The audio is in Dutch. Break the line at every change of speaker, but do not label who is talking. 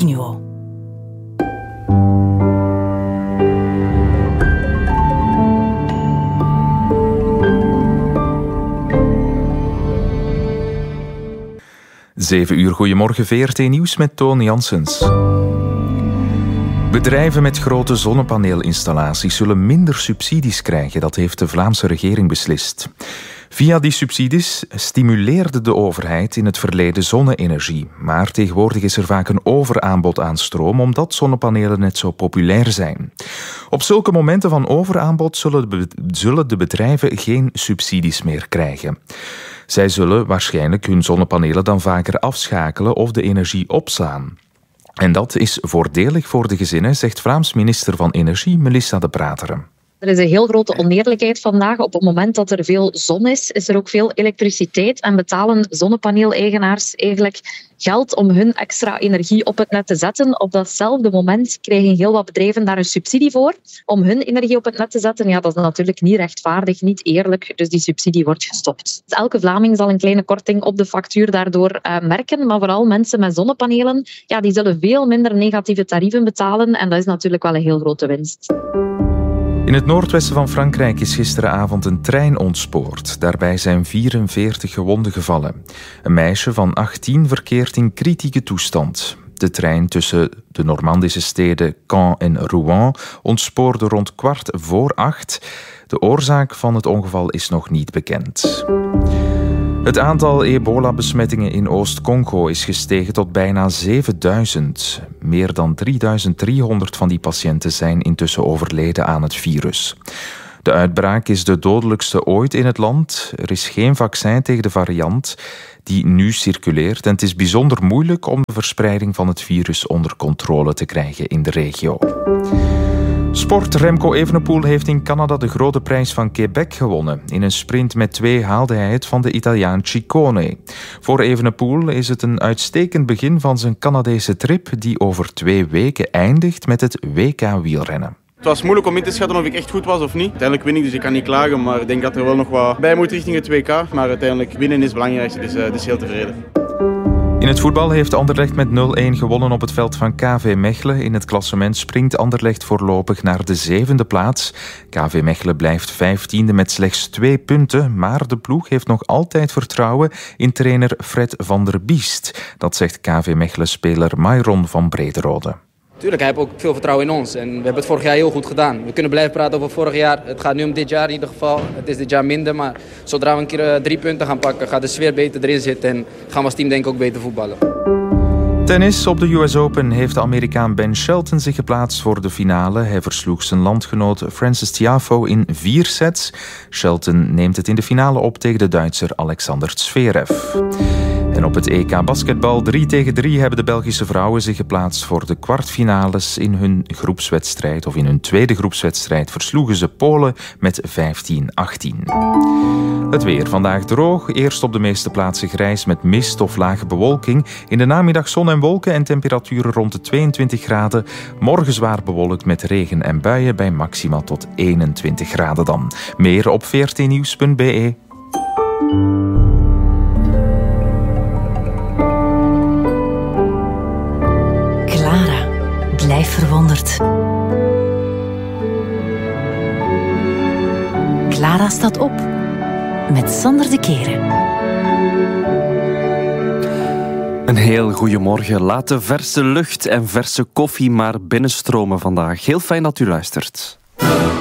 Continuo.
Zeven uur, goedemorgen, VRT Nieuws met Toon Janssens. Bedrijven met grote zonnepaneelinstallaties zullen minder subsidies krijgen. Dat heeft de Vlaamse regering beslist. Via die subsidies stimuleerde de overheid in het verleden zonne-energie. Maar tegenwoordig is er vaak een overaanbod aan stroom, omdat zonnepanelen net zo populair zijn. Op zulke momenten van overaanbod zullen de bedrijven geen subsidies meer krijgen. Zij zullen waarschijnlijk hun zonnepanelen dan vaker afschakelen of de energie opslaan. En dat is voordelig voor de gezinnen, zegt Vlaams minister van Energie Melissa De Prateren.
Er is een heel grote oneerlijkheid vandaag. Op het moment dat er veel zon is er ook veel elektriciteit en betalen zonnepaneeleigenaars eigenlijk geld om hun extra energie op het net te zetten. Op datzelfde moment krijgen heel wat bedrijven daar een subsidie voor om hun energie op het net te zetten. Ja, dat is natuurlijk niet rechtvaardig, niet eerlijk, dus die subsidie wordt gestopt. Dus elke Vlaming zal een kleine korting op de factuur daardoor merken, maar vooral mensen met zonnepanelen, ja, die zullen veel minder negatieve tarieven betalen en dat is natuurlijk wel een heel grote winst.
In het noordwesten van Frankrijk is gisteravond een trein ontspoord. Daarbij zijn 44 gewonden gevallen. Een meisje van 18 verkeert in kritieke toestand. De trein tussen de Normandische steden Caen en Rouen ontspoorde rond 7:15. De oorzaak van het ongeval is nog niet bekend. Het aantal ebola-besmettingen in Oost-Congo is gestegen tot bijna 7000. Meer dan 3300 van die patiënten zijn intussen overleden aan het virus. De uitbraak is de dodelijkste ooit in het land. Er is geen vaccin tegen de variant die nu circuleert en het is bijzonder moeilijk om de verspreiding van het virus onder controle te krijgen in de regio. Sport. Remco Evenepoel heeft in Canada de grote prijs van Quebec gewonnen. In een sprint met 2 haalde hij het van de Italiaan Ciccone. Voor Evenepoel is het een uitstekend begin van zijn Canadese trip die over 2 weken eindigt met het WK-wielrennen.
Het was moeilijk om in te schatten of ik echt goed was of niet. Uiteindelijk win ik, dus ik kan niet klagen, maar ik denk dat er wel nog wat bij moet richting het WK. Maar uiteindelijk winnen is het belangrijkste, dus heel tevreden.
In het voetbal heeft Anderlecht met 0-1 gewonnen op het veld van KV Mechelen. In het klassement springt Anderlecht voorlopig naar de 7e plaats. KV Mechelen blijft 15e met slechts 2 punten, maar de ploeg heeft nog altijd vertrouwen in trainer Fred van der Biest. Dat zegt KV Mechelen-speler Myron van Brederode.
Tuurlijk, hij heeft ook veel vertrouwen in ons en we hebben het vorig jaar heel goed gedaan. We kunnen blijven praten over vorig jaar. Het gaat nu om dit jaar in ieder geval. Het is dit jaar minder, maar zodra we een keer 3 punten gaan pakken, gaat de sfeer beter erin zitten en gaan we als team denk ik ook beter voetballen.
Tennis. Op de US Open heeft de Amerikaan Ben Shelton zich geplaatst voor de finale. Hij versloeg zijn landgenoot Frances Tiafoe in 4 sets. Shelton neemt het in de finale op tegen de Duitser Alexander Zverev. En op het EK basketbal 3-3 hebben de Belgische vrouwen zich geplaatst voor de kwartfinales. In hun groepswedstrijd of in hun tweede groepswedstrijd versloegen ze Polen met 15-18. Het weer vandaag droog. Eerst op de meeste plaatsen grijs met mist of lage bewolking. In de namiddag zon en wolken en temperaturen rond de 22 graden. Morgen zwaar bewolkt met regen en buien bij maximaal tot 21 graden dan. Meer op vrtnieuws.be.
Clara, blijf verwonderd. Clara staat op met Sander de Keren.
Een heel goeiemorgen. Laat de verse lucht en verse koffie maar binnenstromen vandaag. Heel fijn dat u luistert.